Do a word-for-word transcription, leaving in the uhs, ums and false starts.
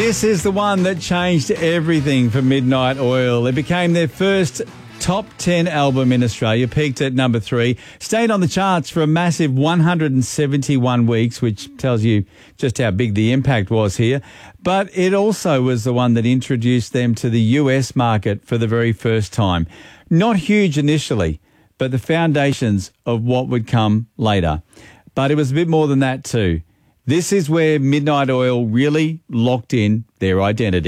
This is the one that changed everything for Midnight Oil. It became their first top ten album in Australia, peaked at number three, stayed on the charts for a massive one hundred seventy-one weeks, which tells you just how big the impact was here. But it also was the one that introduced them to the U S market for the very first time. Not huge initially, but the foundations of what would come later. But it was a bit more than that too. This is where Midnight Oil really locked in their identity.